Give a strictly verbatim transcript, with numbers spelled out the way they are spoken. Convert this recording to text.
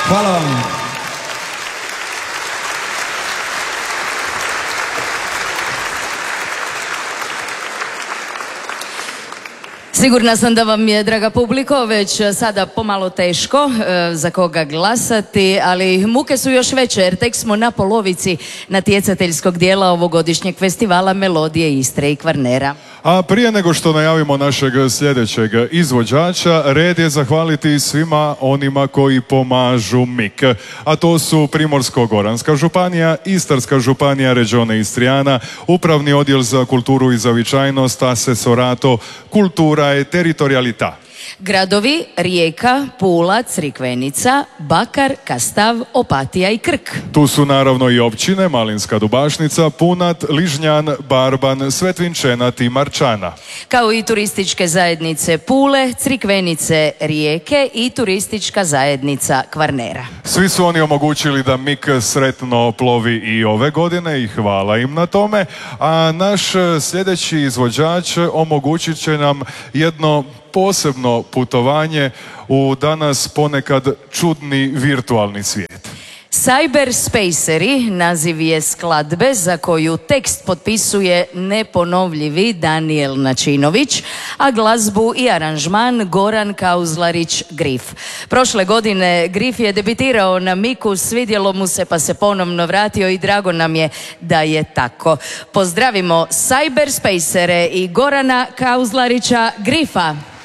Hvala vam. Sigurna sam da vam je, draga publiko, već sada pomalo teško e, za koga glasati, ali muke su još veće jer tek smo na polovici natjecateljskog dijela ovogodišnjeg festivala Melodije Istre i Kvarnera. A prije nego što najavimo našeg sljedećeg izvođača, red je zahvaliti svima onima koji pomažu M I K. A to su Primorsko-goranska županija, Istarska županija Regione Istrijana, Upravni odjel za kulturu i zavičajnost, Asesorato, Kultura e Teritorialità. Gradovi Rijeka, Pula, Crikvenica, Bakar, Kastav, Opatija i Krk. Tu su naravno i općine Malinska Dubašnica, Punat, Ližnjan, Barban, Svetvinčenat i Marčana. Kao i turističke zajednice Pule, Crikvenice, Rijeke i turistička zajednica Kvarnera. Svi su oni omogućili da M I K sretno plovi i ove godine i hvala im na tome. A naš sljedeći izvođač omogućit će nam jedno posebno putovanje u danas ponekad čudni virtualni svijet. Cyberspaceri naziv je skladbe za koju tekst potpisuje neponovljivi Danijel Načinović, a glazbu i aranžman Goran Kauzlarić Grif. Prošle godine Grif je debitirao na M I K-u, svidjelo mu se pa se ponovno vratio i drago nam je da je tako. Pozdravimo Cyberspacere i Gorana Kauzlarića Grifa.